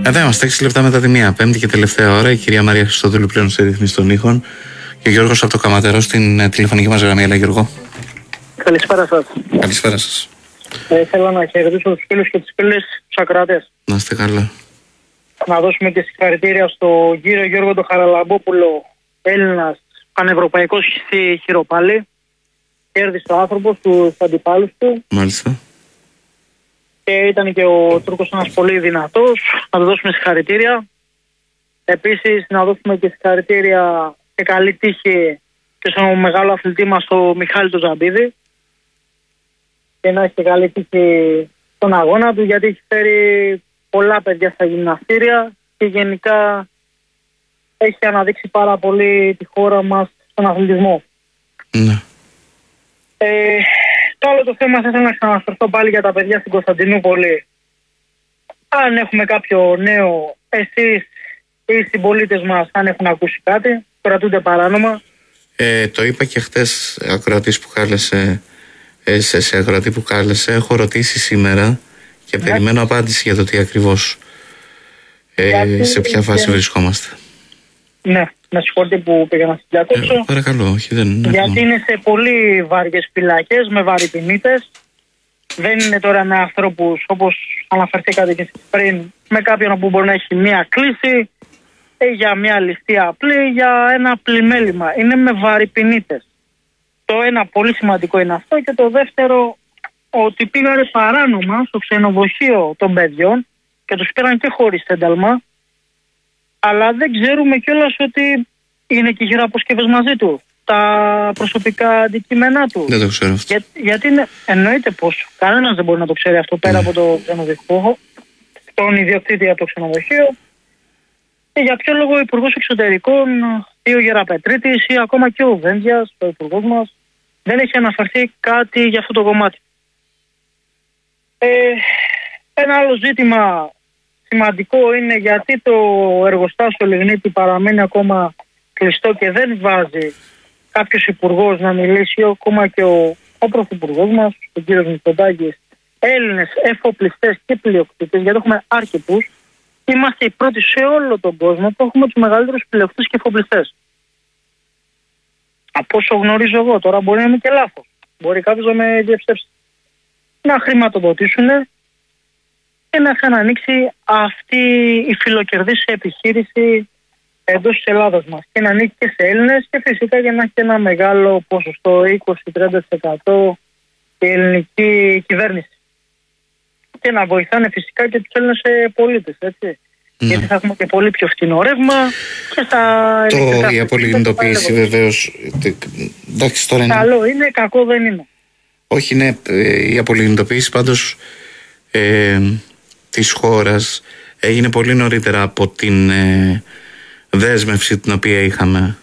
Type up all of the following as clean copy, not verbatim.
Εδώ είμαστε 6 λεπτά μετά τη μία. Πέμπτη και τελευταία ώρα. Η κυρία Μαρία Χριστοδούλου πλέον σε ρύθμιση των ήχων. Και ο Γιώργος από το Καματερό στην τηλεφωνική μας γραμμή. Έλα, Γιώργο. Καλησπέρα σας. Καλησπέρα σας. Θέλω να χαιρετήσω τους φίλους και τις φίλες, τους ακροατές. Να είστε καλά. Να δώσουμε και συγχαρητήρια στον κύριο Γιώργο τον Χαραλαμπόπουλο, Έλληνας πανευρωπαϊκός στη χειροπάλη. Κέρδισε ο άνθρωπος τους αντιπάλους του. Μάλιστα. Και ήταν και ο Τούρκος ένας πολύ δυνατός. Να του δώσουμε συγχαρητήρια. Επίσης να δώσουμε και συγχαρητήρια και καλή τύχη και στον μεγάλο αθλητή μας, τον Μιχάλη τον Ζαμπίδη. Και να έχει καλή τύχη στον αγώνα του, γιατί έχει φέρει πολλά παιδιά στα γυμναστήρια και γενικά έχει αναδείξει πάρα πολύ τη χώρα μας στον αθλητισμό. Ναι. Το άλλο το θέμα θα ήθελα να ξαναφερθώ πάλι για τα παιδιά στην Κωνσταντινούπολη. Αν έχουμε κάποιο νέο, εσείς ή οι συμπολίτες μας, αν έχουν ακούσει κάτι, κρατούνται παράνομα. Το είπα και χτες ακροατής που κάλεσε, σε ακροατή που κάλεσε. Έχω ρωτήσει σήμερα και περιμένω απάντηση για το τι ακριβώς, σε ποια φάση βρισκόμαστε. Ναι, με συγχωρείτε που πήγα να σας διακόψω. Παρακαλώ, όχι, δεν είναι. Γιατί είναι σε πολύ βαριές φυλακές, με βαρυπινίτες. Δεν είναι τώρα με ανθρώπους, όπως αναφερθήκατε και εσείς πριν, με κάποιον που μπορεί να έχει μία κλίση ή για μία ληστεία απλή, για ένα πλημέλημα. Είναι με βαρυπινίτες. Το ένα πολύ σημαντικό είναι αυτό, και το δεύτερο, ότι πήγανε παράνομα στο ξενοδοχείο των παιδιών και τους πήραν και χωρίς ένταλμα, αλλά δεν ξέρουμε κιόλας ότι είναι και χειραποσκευές μαζί του, τα προσωπικά αντικείμενά του. Δεν το ξέρω αυτό. Γιατί εννοείται πως κανένας δεν μπορεί να το ξέρει αυτό πέρα από το ξενοδοχείο, τον ιδιοκτήτη από το ξενοδοχείο. Και για ποιο λόγο ο Υπουργός Εξωτερικών ή ο Γεραπετρίτης ή ακόμα και ο Βένδιας, ο Υπουργός μας, δεν έχει αναφερθεί κάτι για αυτό το κομμάτι. Ένα άλλο ζήτημα σημαντικό είναι γιατί το εργοστάσιο Λιγνίτη παραμένει ακόμα κλειστό και δεν βάζει κάποιος υπουργός να μιλήσει, ακόμα και ο πρωθυπουργός μας, ο κύριος Μητσοτάκης, Έλληνες εφοπλιστές και πλειοκτήτες, γιατί έχουμε αρκετούς. Είμαστε οι πρώτοι σε όλο τον κόσμο που έχουμε τους μεγαλύτερους πλειοκτήτες και εφοπλιστές. Από όσο γνωρίζω εγώ, τώρα μπορεί να είμαι και λάθος, μπορεί κάποιος να με διαψεύσει, να χρηματοδοτήσουν και να ξανανοίξει αυτή η φιλοκερδής επιχείρηση εντός της Ελλάδας μας και να ανήκει και σε Έλληνες και φυσικά για να έχει ένα μεγάλο ποσοστό 20-30% η ελληνική κυβέρνηση και να βοηθάνε φυσικά και τους Έλληνες πολίτες, έτσι. Γιατί θα έχουμε και πολύ πιο φθηνό ρεύμα και θα... Η απολιγνητοποίηση βεβαίως, εντάξει, τώρα είναι... Καλό είναι, κακό δεν είναι. Όχι, ναι, η απολιγνητοποίηση πάντως της χώρας έγινε πολύ νωρίτερα από την δέσμευση την οποία είχαμε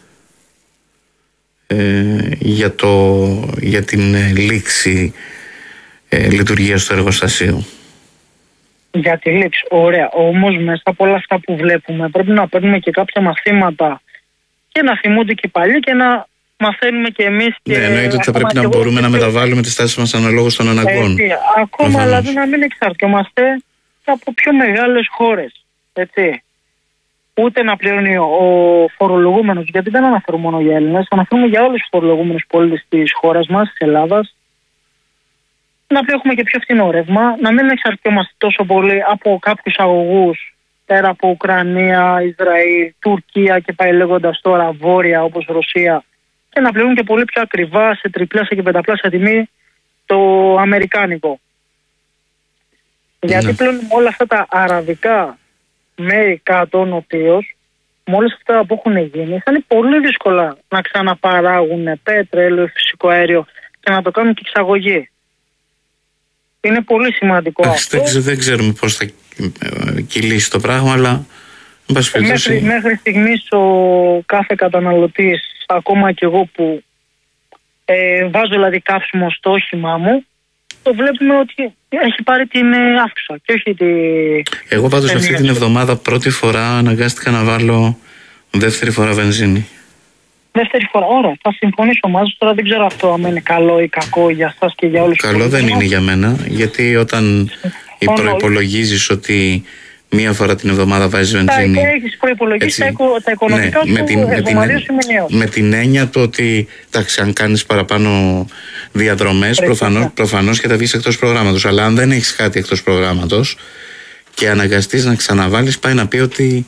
για την λήξη λειτουργίας του εργοστασίου. Για τη λήξη, ωραία. Όμως μέσα από όλα αυτά που βλέπουμε πρέπει να παίρνουμε και κάποια μαθήματα και να θυμούνται και οι παλιοί και να μαθαίνουμε και εμείς. Ναι, εννοείται ότι θα πρέπει να μπορούμε να μεταβάλουμε τις τάσεις μας αναλόγως των αναγκών. Ακόμα δηλαδή να μην εξαρτιόμαστε από πιο μεγάλες χώρες, έτσι. Ούτε να πληρώνει ο φορολογούμενος, γιατί δεν αναφέρουμε μόνο για Έλληνες, αναφέρουμε για όλους τους φορολογούμενους πολίτες της χώρας μας, της Ελλάδας. Να έχουμε και πιο φθηνό ρεύμα, να μην εξαρτιόμαστε τόσο πολύ από κάποιους αγωγούς πέρα από Ουκρανία, Ισραήλ, Τουρκία και πάει λέγοντας τώρα βόρεια όπως Ρωσία, και να πληρώνουν και πολύ πιο ακριβά σε τριπλάσια και πενταπλάσια τιμή το αμερικάνικο. Γιατί πλέον με όλα αυτά τα αραβικά μέρη κάτω νοτίως, με όλα αυτά που έχουν γίνει, θα είναι πολύ δύσκολα να ξαναπαράγουν πετρέλαιο, φυσικό αέριο και να το κάνουν και εξαγωγή. Είναι πολύ σημαντικό αυτό. Δεν ξέρουμε πώς θα κυλήσει το πράγμα, αλλά μέχρι στιγμής ο κάθε καταναλωτής, ακόμα και εγώ που βάζω δηλαδή καύσιμο στο όχημά μου, το βλέπουμε ότι έχει πάρει την αύξηση και όχι Εγώ πάντως αυτή την εβδομάδα πρώτη φορά αναγκάστηκα να βάλω δεύτερη φορά βενζίνη. Δεύτερη φορά, ωραία, θα συμφωνήσω μαζί σου. Τώρα δεν ξέρω αυτό αν είναι καλό ή κακό για εσάς και για όλους. Καλό δεν είναι για μένα, γιατί όταν προϋπολογίζεις ότι μία φορά την εβδομάδα βάζεις βενζίνη. Έχεις προϋπολογίσει τα οικονομικά ναι, σου εβδομαδιαίως ή μηνιαίως. Με την έννοια του ότι αν κάνεις παραπάνω διαδρομές, προφανώς και θα βγεις εκτός προγράμματος. Αλλά αν δεν έχεις κάτι εκτός προγράμματος και αναγκαστείς να ξαναβάλεις, πάει να πει ότι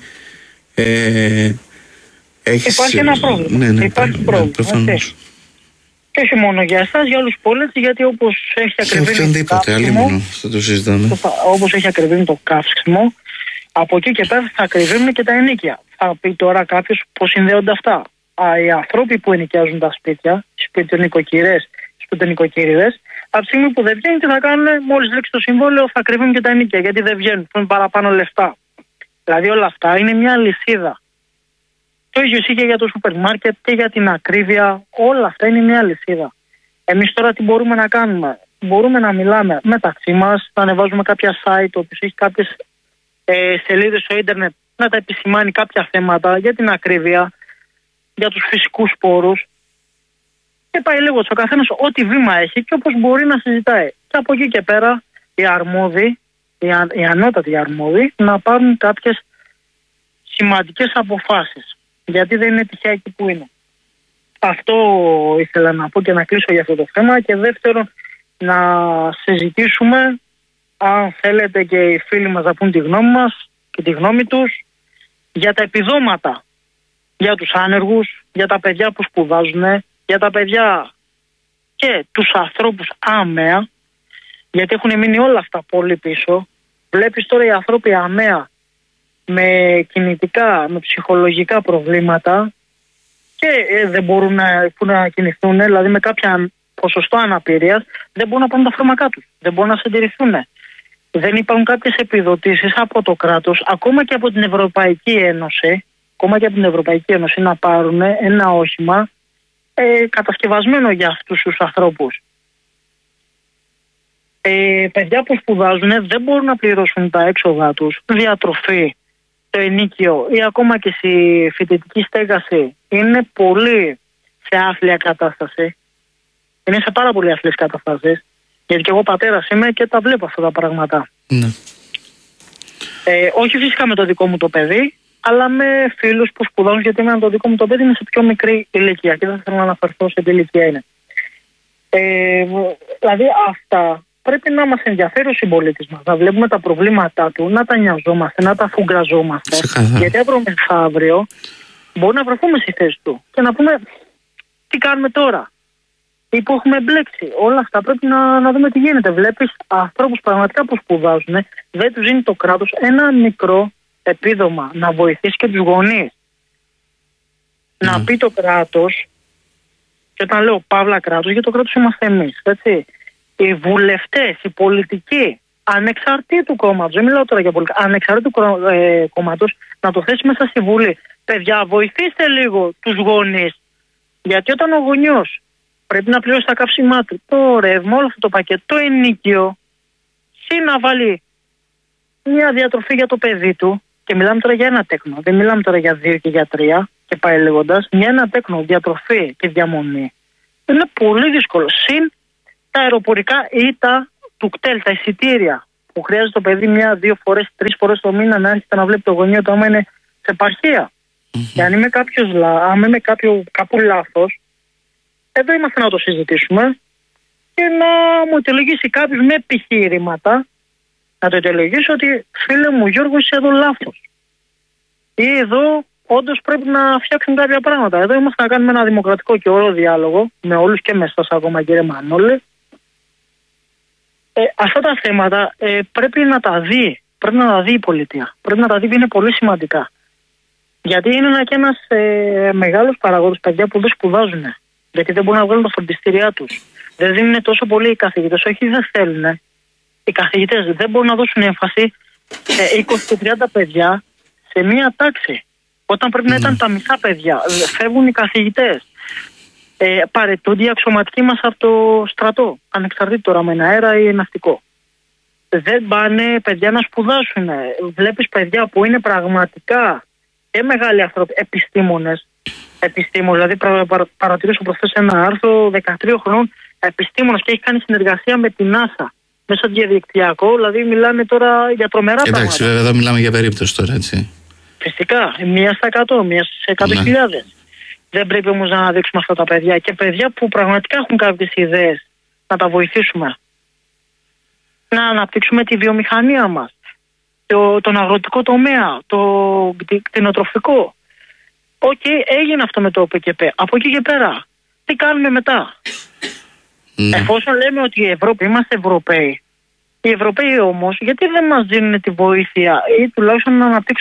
υπάρχει ένα πρόβλημα. Ναι, υπάρχει πρόβλημα. Προφανώς. Και όχι μόνο για εσάς, για όλους τους πολίτες, γιατί όπως έχει ακριβήνει το καύσιμο, όπως έχει ακριβήνει το καύσιμο, από εκεί και πέρα θα ακριβήνουν και τα ενοίκια. Θα πει τώρα κάποιος πώς συνδέονται αυτά. Οι άνθρωποι που ενοικιάζουν τα σπίτια, οι σπιτονοικοκυρές, οι σπιτονοικοκύριδες, από τη στιγμή που δεν βγαίνουν, τι θα κάνουν, μόλις λήξει το συμβόλαιο, θα ακριβήνουν και τα ενοίκια, γιατί δεν βγαίνουν, έχουν παραπάνω λεφτά. Δηλαδή όλα αυτά είναι μια λυσίδα. Το ίδιο ισχύει και για το σούπερ μάρκετ και για την ακρίβεια. Όλα αυτά είναι μια λυσίδα. Εμείς τώρα τι μπορούμε να κάνουμε? Μπορούμε να μιλάμε μεταξύ μας, να ανεβάζουμε κάποια site, όπως έχει κάποιες σελίδες στο ίντερνετ, να τα επισημάνει κάποια θέματα για την ακρίβεια, για τους φυσικούς πόρους. Και πάει λίγο ο καθένας ό,τι βήμα έχει και όπως μπορεί να συζητάει. Και από εκεί και πέρα οι αρμόδιοι, οι ανώτατοι αρμόδιοι, να πάρουν κάποιες σημαντικές αποφάσεις. Γιατί δεν είναι τυχαία εκεί που είναι. Αυτό ήθελα να πω και να κλείσω για αυτό το θέμα. Και δεύτερον, να συζητήσουμε, αν θέλετε και οι φίλοι μας να πούν τη γνώμη μας και τη γνώμη τους, για τα επιδόματα για τους άνεργους, για τα παιδιά που σπουδάζουν, για τα παιδιά και τους ανθρώπους άμεα, γιατί έχουν μείνει όλα αυτά πολύ πίσω. Βλέπεις τώρα οι άνθρωποι άμεα με κινητικά, με ψυχολογικά προβλήματα και δεν μπορούν να κινηθούν, δηλαδή με κάποια ποσοστό αναπηρίας, δεν μπορούν να πάρουν τα φάρμακά τους, δεν μπορούν να συντηρηθούν. Δεν υπάρχουν κάποιες επιδοτήσεις από το κράτος, ακόμα και από την Ευρωπαϊκή Ένωση, να πάρουν ένα όχημα κατασκευασμένο για αυτούς τους ανθρώπους. Παιδιά που σπουδάζουν δεν μπορούν να πληρώσουν τα έξοδα τους, διατροφή, το ενίκιο ή ακόμα και στη φοιτητική στέγαση, είναι πολύ σε άθλια κατάσταση. Είναι σε πάρα πολύ άθλιες καταστάσεις. Γιατί και εγώ πατέρας είμαι και τα βλέπω αυτά τα πράγματα. Ναι. Όχι φυσικά με το δικό μου το παιδί, αλλά με φίλους που σπουδάζουν, γιατί με το δικό μου το παιδί είναι σε πιο μικρή ηλικία και δεν θέλω να αναφερθώ σε τι ηλικία είναι. Δηλαδή αυτά πρέπει να μας ενδιαφέρει ο συμπολίτης μας, να βλέπουμε τα προβλήματά του, να τα νοιαζόμαστε, να τα φουγκραζόμαστε. Γιατί αύριο μεθαύριο μπορεί να βρεθούμε στη θέση του και να πούμε τι κάνουμε τώρα ή που έχουμε μπλέξει. Όλα αυτά πρέπει να δούμε τι γίνεται. Βλέπεις ανθρώπους πραγματικά που σπουδάζουν, δεν τους δίνει το κράτος ένα μικρό επίδομα να βοηθήσει και τους γονείς. Να πει το κράτος, και όταν λέω παύλα κράτος, γιατί το κράτος είμαστε εμείς, έτσι. Οι βουλευτές, οι πολιτικοί, ανεξαρτήτου κόμματος, δεν μιλάω τώρα για πολιτικά, ανεξαρτήτου κόμματος, να το θέσει μέσα στη Βουλή. Παιδιά, βοηθήστε λίγο τους γονείς. Γιατί όταν ο γονιός πρέπει να πληρώσει τα καύσιμά του, το ρεύμα, όλο αυτό το πακέτο, το ενίκιο, να βάλει μια διατροφή για το παιδί του, και μιλάμε τώρα για ένα τέκνο, δεν μιλάμε τώρα για 2 και για 3, και πάει λέγοντας, για ένα τέκνο, διατροφή και διαμονή, είναι πολύ δύσκολο. Συν τα αεροπορικά ή τα τουκτέλ, τα εισιτήρια, που χρειάζεται το παιδί 1, 2 φορές, 3 φορές το μήνα να έρχεται να βλέπει το γονείο του άμα είναι σε επαρχία. Και αν είμαι κάπου λάθος, εδώ είμαστε να το συζητήσουμε και να μου αιτιολογήσει κάποιος με επιχείρηματα, να το αιτιολογήσει ότι φίλε μου Γιώργο είσαι εδώ λάθος. Ή εδώ όντως πρέπει να φτιάξουν κάποια πράγματα. Εδώ είμαστε να κάνουμε ένα δημοκρατικό και ωραίο διάλογο με όλους και με εσάς ακόμα κύριε Μανώλη. Αυτά τα θέματα πρέπει να τα δει. Πρέπει να τα δει η πολιτεία. Πρέπει να τα δει, είναι πολύ σημαντικά. Γιατί είναι ένας μεγάλος παραγόντος παιδιά που δεν σπουδάζουν. Γιατί δεν μπορούν να βγάλουν τα φροντιστήριά τους. Δεν δίνουν τόσο πολύ οι καθηγητές. Όχι, δεν θέλουν. Οι καθηγητές δεν μπορούν να δώσουν έμφαση σε 20 και 30 παιδιά σε μία τάξη. Όταν πρέπει να ήταν τα μισά παιδιά. Φεύγουν οι καθηγητές. Παρετούνται οι αξιωματικοί μας από το στρατό. Ανεξαρτήτως τώρα με ένα αέρα ή ναυτικό. Δεν πάνε παιδιά να σπουδάσουν. Βλέπεις παιδιά που είναι πραγματικά και μεγάλοι άνθρωποι, επιστήμονες, δηλαδή παρατηρήσω προχθές ένα άρθρο 13 χρονών επιστήμονας και έχει κάνει συνεργασία με την NASA μέσω διαδικτυακό, δηλαδή μιλάμε τώρα για τρομερά πράγματα. Εντάξει, βέβαια εδώ μιλάμε για περίπτωση τώρα, έτσι. Φυσικά, 1% 100, 100.000. Δεν πρέπει όμως να αναδείξουμε αυτά τα παιδιά και παιδιά που πραγματικά έχουν κάποιες ιδέες να τα βοηθήσουμε. Να αναπτύξουμε τη βιομηχανία μας, τον αγροτικό τομέα, το κτηνοτροφικό. Έγινε αυτό με το ΠΚΠ. Από εκεί και πέρα, τι κάνουμε μετά? Εφόσον λέμε ότι η Ευρώπη, είμαστε Ευρωπαίοι, οι Ευρωπαίοι όμως γιατί δεν μας δίνουν τη βοήθεια ή τουλάχιστον να αναπτύξουν